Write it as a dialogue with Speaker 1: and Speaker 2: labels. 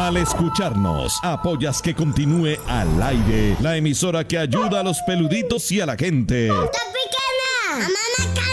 Speaker 1: Al escucharnos, apoyas que continúe al aire la emisora que ayuda a los peluditos y a la gente.
Speaker 2: ¡Está picana! ¡Mamá,